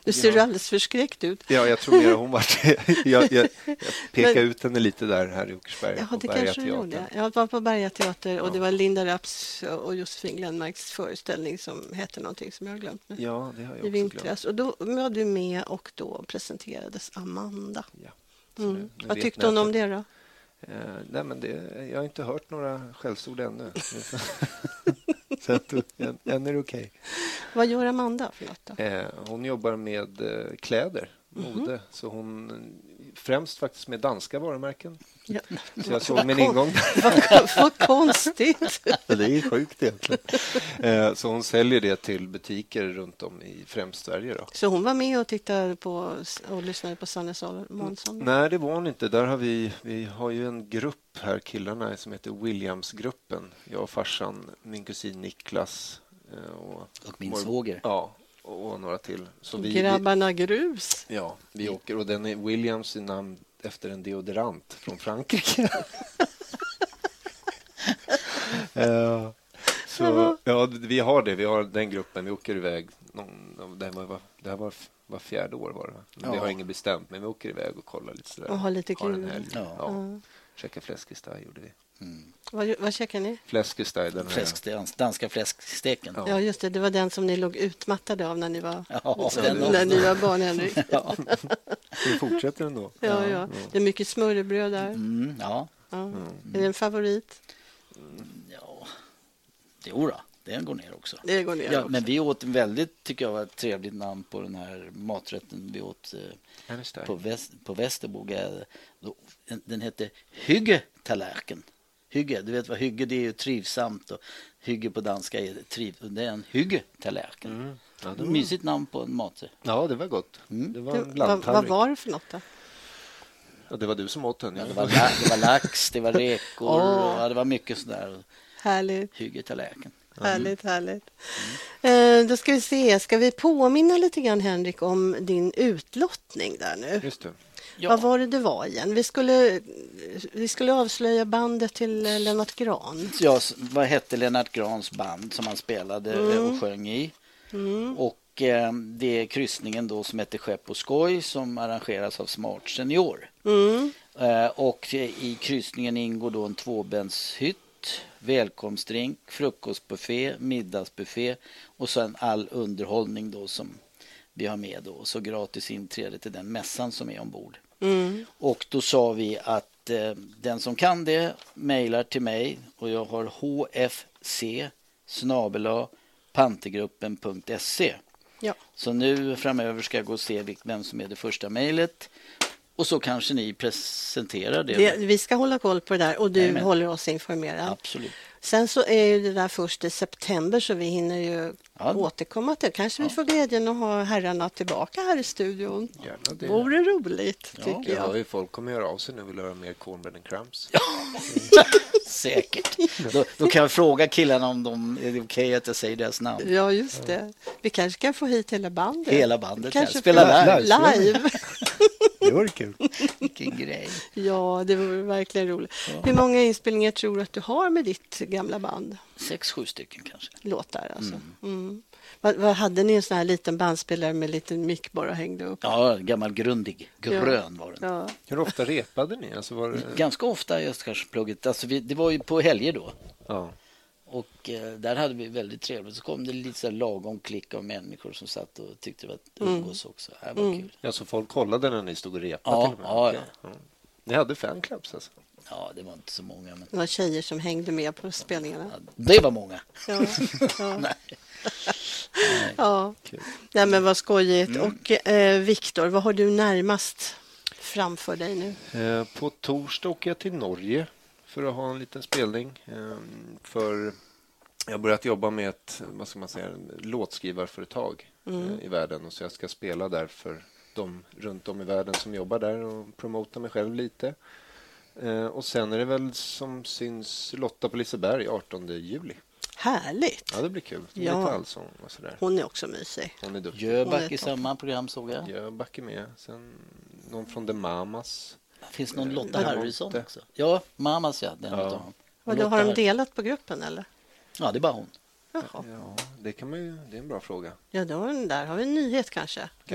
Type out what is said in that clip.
Du ser alldeles förskräckt ut. Ja, jag tror mer hon var jag pekade ut henne lite där här i Åkersberga. Ja, på det kanske du Bergateatern. gjorde. Jag var på Bergateater och det var Linda Rapps och Josefin Glenmarks föreställning som hette någonting som jag har glömt nu. Ja, det har jag I också vintras. glömt. Och då var du med och då presenterades Amanda. Ja. Mm. Vad tyckte hon om det då? Nej, men jag har inte hört några skällsord ännu. Så att, än är det okej. Vad gör Amanda för något då? Hon jobbar med kläder, mode. Så hon främst faktiskt med danska varumärken. Ja. Så jag såg min ingång där. Vad konstigt. Det är sjukt egentligen. Så hon säljer det till butiker runt om i främst Sverige. Då. Så hon var med och tittade på och lyssnade på Sanne Månsson? Nej, det var hon inte. Där har vi har ju en grupp här, killarna, som heter Williamsgruppen. Jag och farsan, min kusin Niklas. Och min svåger. Ja, och några till. Så Grabbarna Grus. Ja, vi åker. Och den är Williams i namn efter en deodorant från Frankrike. Så ja, vi har det. Vi har den gruppen. Vi åker iväg. Det här var fjärde år var det. Men vi har inget bestämt, men vi åker iväg och kollar lite sådär. Och har lite kul. Käka fläskesteg gjorde vi. Vad käkar ni? Fläskesteg. Danska fläsksteken. Ja, just det. Det var den som ni låg utmattade av när ni var, när ni var barn, Henrik. Vi fortsätter ändå. Ja. Det är mycket smörrebröd där. Är det en favorit? Ja, jo då. Den går ner också. Det går ner också. Men vi åt en väldigt, tycker jag, var ett trevligt namn på den här maträtten vi åt på Västerbo. Den hette Hygge-tallerken. Hygge, du vet vad hygge, det är ju trivsamt, och hygge på danska är det är en hygge-tallerken. Det är mysigt namn på en maträtt. Ja, det var gott. Det var en vad var det för något då? Ja, det var du som åt den. Ja, det var lax, det var rekor, det var mycket sådär. Härligt. Hygge-tallerken. Härligt. Då ska vi se. Ska vi påminna lite grann, Henrik, om din utlottning där nu? Just det. Ja. Vad var det var igen? Vi skulle avslöja bandet till Lennart Grahn. Ja, vad hette Lennart Grahns band som han spelade och sjöng i? Och det är kryssningen då som heter Skepp och skoj som arrangeras av Smart Senior. Och i kryssningen ingår då en tvåbäddshytt, välkomstdrink, frukostbuffé, middagsbuffé och sen all underhållning då som vi har med då. Så gratis inträde till den mässan som är ombord. Och då sa vi att den som kan det mejlar till mig och jag har hfc@pantergruppen.se. Ja. Så nu framöver ska jag gå och se vem som är det första mejlet. Och så kanske ni presenterar det. Vi ska hålla koll på det där och du håller oss informerad. Absolut. Sen så är ju det där först i september så vi hinner ju återkomma till. Kanske vi får glädjen att ha herrarna tillbaka här i studion. Gärna det. Vore roligt, tycker jag. Folk kommer göra av sig nu och vill höra mer Cornbread and Crumbs. Säkert. Då kan jag fråga killarna om är det okej att jag säger deras namn. Ja, just det. Vi kanske kan få hit hela bandet. Hela bandet. Kanske spela live. Det vore kul. Vilken grej. Ja, det vore verkligen roligt. Hur många inspelningar tror du att du har med ditt gamla band? 6-7 stycken kanske. Låtar alltså. Vad hade ni en sån här liten bandspelare med liten mick bara hängde upp? Ja, gammal grundig. Grön var den. Ja. Hur ofta repade ni? Alltså var det... Ganska ofta just kanske plugget. Alltså det var ju på helger då. Ja. Och där hade vi väldigt trevligt. Så kom det lite så här lagom klick av människor som satt och tyckte det var umgås också. Det var kul. Ja, så folk kollade när ni stod och repade till och med? Ja. Ni hade fanclubs alltså? Ja, det var inte så många. Men... Det var tjejer som hängde med på spelningarna. Ja, det var många. Ja. Nej. Ja. Nej, men vad skojigt. Och Viktor, vad har du närmast framför dig nu? På torsdag åker jag till Norge för att ha en liten spelning. För jag har börjat jobba med ett låtskrivarföretag i världen. Och så jag ska spela där för de runt om i världen som jobbar där och promota mig själv lite. Och sen är det väl som syns Lotta på Liseberg 18 juli. Härligt. Ja, det blir kul. Ja. Lite allsång och sådär. Hon är också mysig. Hon är duktig. Jöback i samma program såg jag. Jöback är med. Sen någon från The Mamas. Finns någon Lotta Harrison också? Ja, Mamas ja. Den Ja. Och då har de delat på gruppen eller? Ja, det är bara hon. Jaha. Ja, det kan man ju, det är en bra fråga. Ja, då, där har vi en nyhet kanske.